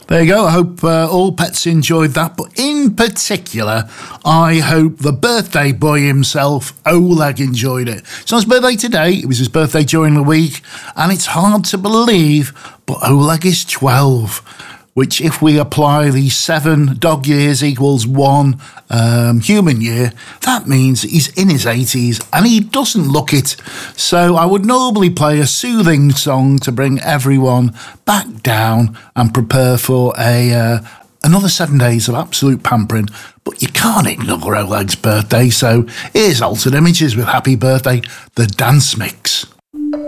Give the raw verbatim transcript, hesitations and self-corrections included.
There you go. I hope uh, all pets enjoyed that. But in particular, I hope the birthday boy himself, Oleg, enjoyed it. It's not his birthday today. It was his birthday during the week. And it's hard to believe, but Oleg is twelve. Which, if we apply the seven dog years equals one um, human year, that means he's in his eighties and he doesn't look it. So I would normally play a soothing song to bring everyone back down and prepare for a uh, another seven days of absolute pampering. But you can't ignore Oleg's birthday, so here's Altered Images with Happy Birthday, the dance mix.